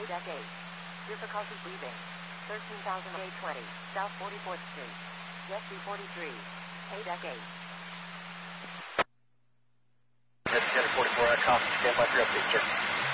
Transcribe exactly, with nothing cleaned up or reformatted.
deck eight. Difficulty breathing. thirteen thousand eight hundred twenty, South forty-fourth Street. Jet two forty-three. A deck eight. Jet two forty-four, I copy. Stand by for update, sir.